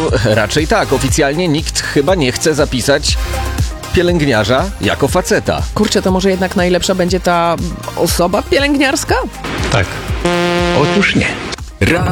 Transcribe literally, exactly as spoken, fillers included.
raczej tak. Oficjalnie nikt chyba nie chce zapisać pielęgniarza jako faceta. Kurczę, to może jednak najlepsza będzie ta osoba pielęgniarska? Tak. Otóż nie. Ra-